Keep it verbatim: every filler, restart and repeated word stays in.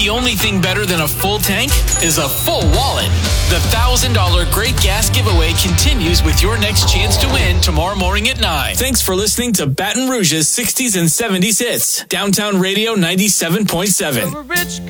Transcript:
the only thing better than a full tank is a full wallet. The one thousand dollars Great Gas Giveaway continues with your next chance to win tomorrow morning at nine. Thanks for listening to Baton Rouge's sixties and seventies hits. Downtown Radio ninety-seven point seven.